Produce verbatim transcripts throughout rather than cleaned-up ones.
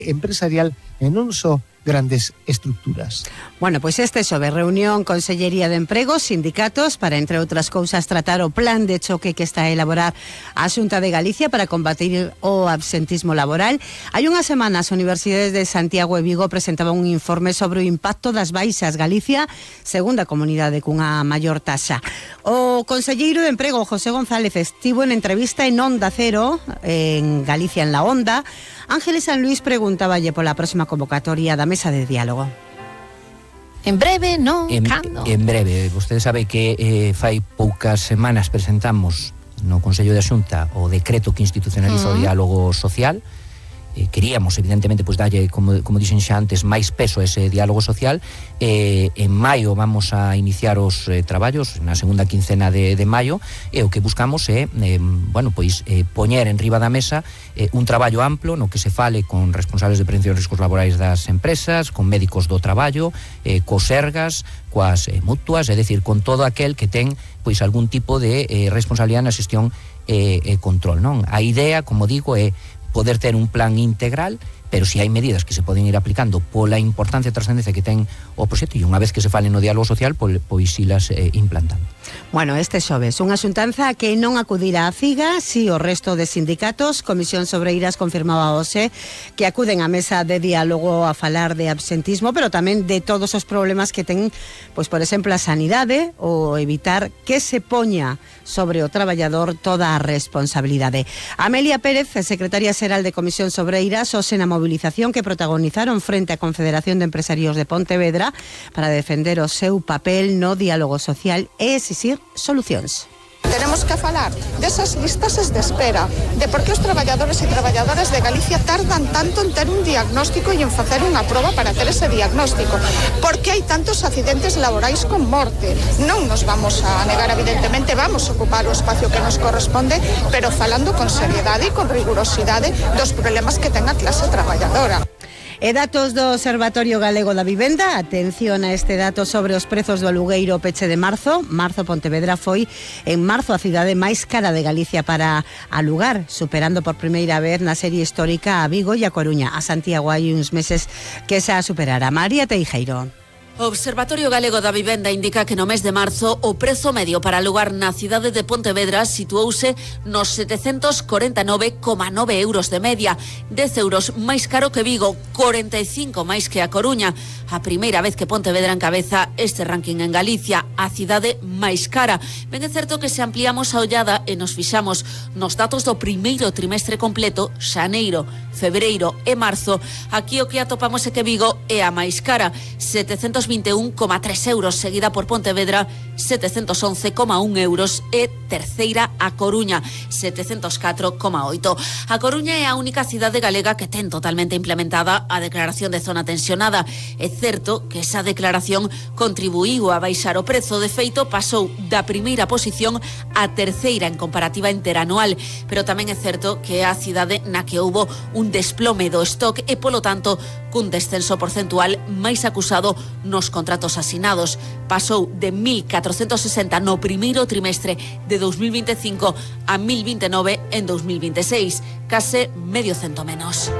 empresarial e non só grandes estructuras. Bueno, pois este xoves reunión Consellería de Emprego, sindicatos, para, entre outras cousas, tratar o plan de choque que está a elaborar a Xunta de Galicia para combatir o absentismo laboral. Hai unhas semanas, as universidades de Santiago e Vigo presentaban un informe sobre o impacto das baixas. Galicia, segunda comunidade cunha maior taxa. O conselleiro de Emprego, José González, estivo en entrevista en Onda Cero, en Galicia en la Onda. Ángeles San Luis preguntaballe pola próxima convocatoria da mesa de diálogo. En breve, non? En, Cando? En breve. Vostede sabe que eh, fai poucas semanas presentamos no Consello da Xunta o decreto que institucionaliza uh-huh. o diálogo social. Eh, queríamos, evidentemente, pues, dalle, como, como dixen xa antes, máis peso a ese diálogo social. Eh, en maio vamos a iniciar os eh, traballos, na segunda quincena de, de maio, e o que buscamos é, eh, bueno, pois, eh, poñer en riba da mesa eh, un traballo amplo no que se fale con responsables de prevención de riscos laborais das empresas, con médicos do traballo, eh, cos sergas, coas eh, mutuas, é dicir, con todo aquel que ten pois algún tipo de eh, responsabilidade na xestión e eh, eh, control, non? A idea, como digo, é poder ter un plan integral, pero si hai medidas que se poden ir aplicando pola importancia e trascendencia que ten o proxecto, e unha vez que se fale no diálogo social, pois, pois ilas eh, implantando. Bueno, este xoves, unha xuntanza que non acudirá a CIGA, si o resto de sindicatos. Comisión Sobreiras confirmaba hoxe que acuden á mesa de diálogo a falar de absentismo, pero tamén de todos os problemas que ten, pois, por exemplo, a sanidade, ou evitar que se poña sobre o traballador toda a responsabilidade. Amelia Pérez, secretaria xeral de Comisión Sobreiras, hoxe na movilización que protagonizaron frente á Confederación de Empresarios de Pontevedra para defender o seu papel no diálogo social e exixir solucións. Tenemos que falar desas listas de espera, de por que os traballadores e traballadoras de Galicia tardan tanto en ter un diagnóstico e en facer unha proba para ter ese diagnóstico. Por que hai tantos accidentes laborais con morte? Non nos vamos a negar, evidentemente, vamos a ocupar o espacio que nos corresponde, pero falando con seriedade e con rigurosidade dos problemas que ten a clase traballadora. E datos do Observatorio Galego da Vivenda, atención a este dato sobre os prezos do alugueiro peche de marzo. Marzo Pontevedra foi en marzo a cidade máis cara de Galicia para alugar, superando por primeira vez na serie histórica a Vigo e a Coruña. A Santiago hai uns meses que xa superara. María Teijeiro. O Observatorio Galego da Vivenda indica que no mes de marzo o prezo medio para alugar na cidade de Pontevedra situouse nos setecentos corenta e nove coma nove euros de media, dez euros máis caro que Vigo, corenta e cinco máis que a Coruña. A primeira vez que Pontevedra encabeza este ranking en Galicia, a cidade máis cara. Ben é certo que se ampliamos a ollada e nos fixamos nos datos do primeiro trimestre completo, xaneiro, febreiro e marzo, aquí o que atopamos é que Vigo é a máis cara, setecentos vinte e un coma tres euros, seguida por Pontevedra, setecentos once coma un euros, e terceira a Coruña, setecentos catro coma oito. A Coruña é a única cidade galega que ten totalmente implementada a declaración de zona tensionada. É certo que esa declaración contribuiu a baixar o prezo, de feito pasou da primeira posición a terceira en comparativa interanual, pero tamén é certo que é a cidade na que houbo un desplome do stock e, polo tanto, cun descenso porcentual máis acusado nos contratos asinados. Pasou de mil catrocentos sesenta no primeiro trimestre de dos mil vinte e cinco a mil vinte e nove en dos mil vinte e seis, case medio cento menos.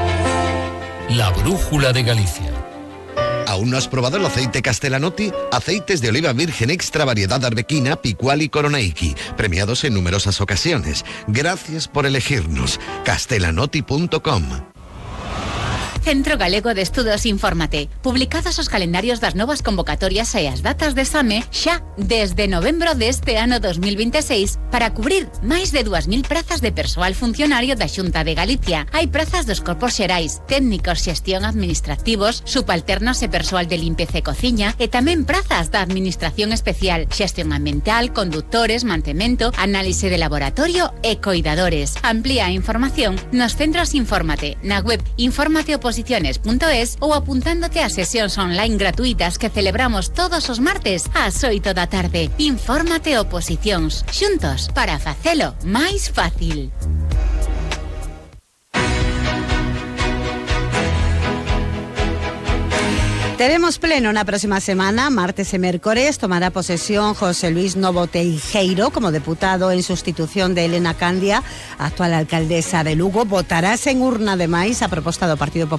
La brújula de Galicia. ¿Aún no has probado el aceite Castellanotti? Aceites de oliva virgen extra variedad arbequina, picual y coronaiki, premiados en numerosas ocasiones. Gracias por elegirnos. castellanotti punto com. Centro Galego de Estudos Infórmate. Publicados os calendarios das novas convocatorias e as datas de exame xa desde novembro deste ano dos mil vinte e seis para cubrir máis de dúas mil prazas de persoal funcionario da Xunta de Galicia. Hai prazas dos corpos xerais, técnicos, xestión administrativos, subalternos e persoal de limpeza e cociña, e tamén prazas da Administración Especial, xestión ambiental, condutores, mantemento, análise de laboratorio e coidadores. Amplía a información nos centros Infórmate, na web informateoposiciones punto es ou apuntándote a sesións online gratuitas que celebramos todos os martes ás oito da tarde. Infórmate Oposicións, xuntos para facelo máis fácil. Teremos pleno na próxima semana, martes e mércores. Tomará posesión José Luis Novo Teijeiro como deputado en sustitución de Elena Candia, actual alcaldesa de Lugo. Votarás en urna, ademais, a proposta do Partido Popular